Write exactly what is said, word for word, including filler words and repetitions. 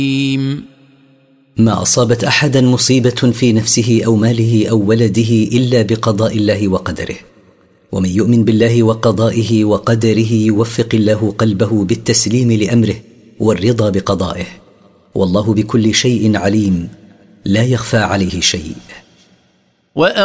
ما أصابت أحدا مصيبة في نفسه أو ماله أو ولده إلا بقضاء الله وقدره، ومن يؤمن بالله وقضائه وقدره يوفق الله قلبه بالتسليم لأمره والرضا بقضائه، والله بكل شيء عليم لا يخفى عليه شيء.